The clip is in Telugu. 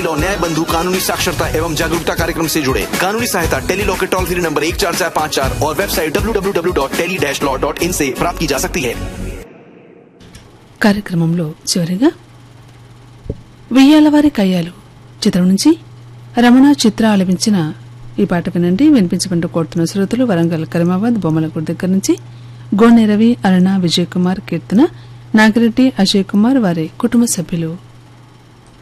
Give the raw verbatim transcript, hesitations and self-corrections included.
लॉ न्याय बंधु कानूनी साक्षरता एवं जागरूकता कार्यक्रम से जुड़े। कानूनी सहायता टेली लॉ के टोल फ्री नंबर एक चार चार पाँच चार और website W W W dot tele dash law dot in से प्राप्त की जा सकती है। కార్యక్రమంలో చివరిగా వెయ్యాలవారి కయ్యాలు చిత్రం నుంచి రమణ చిత్ర ఆలపించిన ఈ పాట వినండి. వినిపించమంటూ కోరుతున్న శ్రోతలు వరంగల్ కరీమాబాద్ బొమ్మలగూడ దగ్గర నుంచి గోనె రవి, అరుణ, విజయ్ కుమార్, కీర్తన, నాగిరెడ్డి, అజయ్ కుమార్ వారి కుటుంబ సభ్యులు.